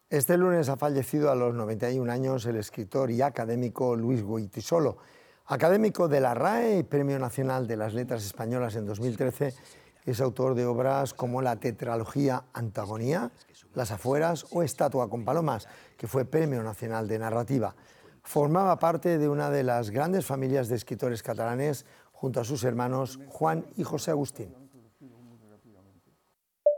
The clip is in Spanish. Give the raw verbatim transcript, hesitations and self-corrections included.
Este lunes ha fallecido a los noventa y un años el escritor y académico Luis Goytisolo. Académico de la R A E y Premio Nacional de las Letras Españolas en dos mil trece, es autor de obras como la tetralogía Antagonía, Las afueras o Estatua con palomas, que fue Premio Nacional de Narrativa. Formaba parte de una de las grandes familias de escritores catalanes junto a sus hermanos Juan y José Agustín.